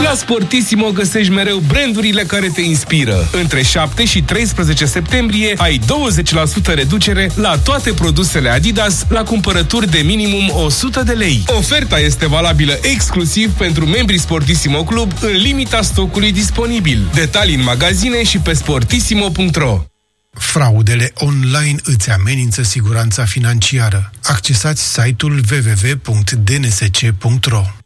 La Sportissimo găsești mereu brandurile care te inspiră. Între 7 și 13 septembrie ai 20% reducere la toate produsele Adidas la cumpărături de minimum 100 de lei. Oferta este valabilă exclusiv pentru membrii Sportissimo Club în limita stocului disponibil. Detalii în magazine și pe sportissimo.ro. Fraudele online îți amenință siguranța financiară. Accesați site-ul www.dnsc.ro.